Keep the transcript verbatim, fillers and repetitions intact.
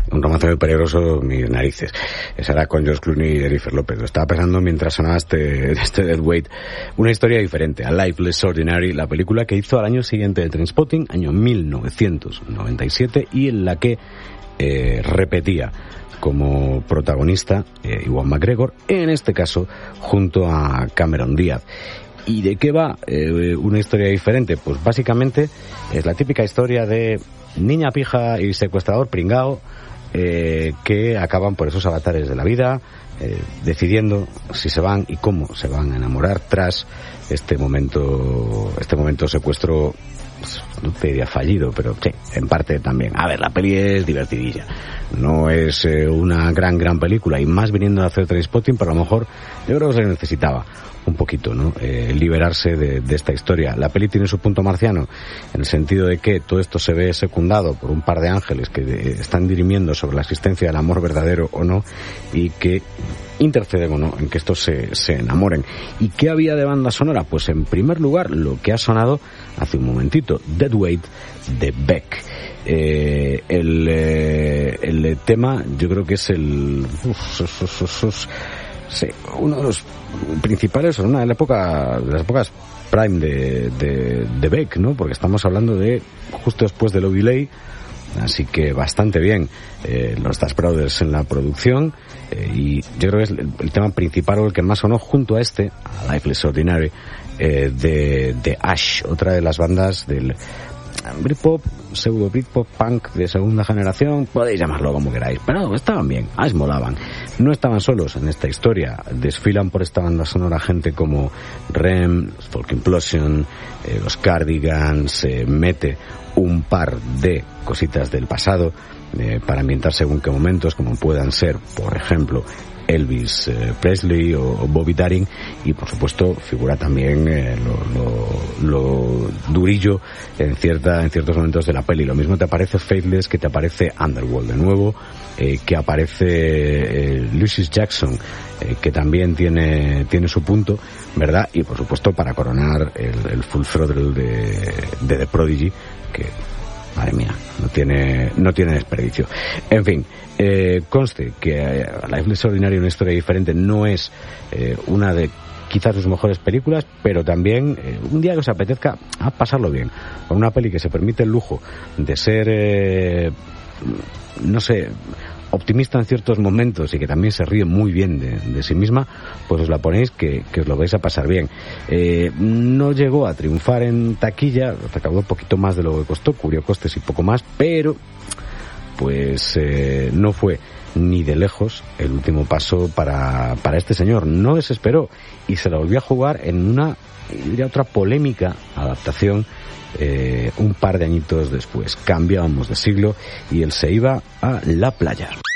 un romance muy peligroso, mis narices. Esa era con George Clooney y Jennifer López. Lo estaba pensando mientras sonaba este, este Deadweight. Una historia diferente, A Life Less Ordinary, la película que hizo al año siguiente de Trainspotting, año mil novecientos noventa y siete, y en la que eh, repetía como protagonista eh, Ewan McGregor, en este caso junto a Cameron Díaz. ¿Y de qué va eh, una historia diferente? Pues básicamente es la típica historia de niña pija y secuestrador pringao eh, que acaban por esos avatares de la vida eh, decidiendo si se van y cómo se van a enamorar tras este momento este momento secuestro, pues, no te diría fallido, pero sí, en parte también. A ver, la peli es divertidilla, no es eh, una gran gran película, y más viniendo a hacer Trainspotting, pero a lo mejor yo creo que se necesitaba un poquito, ¿no? Eh, liberarse de, de esta historia. La peli tiene su punto marciano en el sentido de que todo esto se ve secundado por un par de ángeles que eh, están dirimiendo sobre la existencia del amor verdadero o no, y que interceden o no en que estos se, se enamoren. ¿Y qué había de banda sonora? Pues en primer lugar lo que ha sonado hace un momentito, Deadweight de Beck. Eh, el, eh, el tema yo creo que es el uf, uf, uf, uf, uf, sí, uno de los principales, una de la época, de las épocas prime de, de, de Beck, ¿no? Porque estamos hablando de justo después de Love Delay, así que bastante bien. Eh, los Dash Brothers en la producción, eh, y yo creo que es el, el tema principal o el que más sonó junto a este, a Life Less Ordinary, eh, de, de Ash, otra de las bandas del Britpop, pseudo Britpop punk de segunda generación, podéis llamarlo como queráis, pero estaban bien, Ash molaban. No estaban solos en esta historia, desfilan por esta banda sonora gente como R E M, Folk Implosion, eh, los Cardigans, eh, mete un par de cositas del pasado eh, para ambientar según qué momentos, como puedan ser, por ejemplo, Elvis eh, Presley o, o Bobby Darin, y por supuesto figura también eh, lo, lo, lo durillo en cierta en ciertos momentos de la peli. Lo mismo te aparece Faithless, que te aparece Underworld de nuevo, eh, que aparece eh, Lucius Jackson, eh, que también tiene tiene su punto, ¿verdad? Y por supuesto, para coronar, el, el Full Throttle de, de The Prodigy, que madre mía, no tiene no tiene desperdicio. En fin, eh, conste que eh, Life Less Ordinary, una historia diferente, no es eh, una de quizás sus mejores películas, pero también eh, un día que os apetezca a pasarlo bien, con una peli que se permite el lujo de ser eh, no sé, optimista en ciertos momentos y que también se ríe muy bien de, de sí misma, pues os la ponéis que, que os lo vais a pasar bien. Eh, no llegó a triunfar en taquilla, recaudó un poquito más de lo que costó, cubrió costes y poco más, pero pues eh, no fue ni de lejos el último paso para, para este señor. No desesperó y se la volvió a jugar en una, diría, otra polémica adaptación eh, un par de añitos después. Cambiábamos de siglo y él se iba a la playa.